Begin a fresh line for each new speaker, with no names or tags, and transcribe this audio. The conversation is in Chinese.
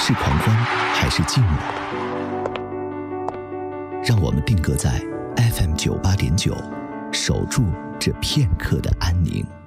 是狂欢还是静默？让我们定格在 FM98.9，守住这片刻的安宁。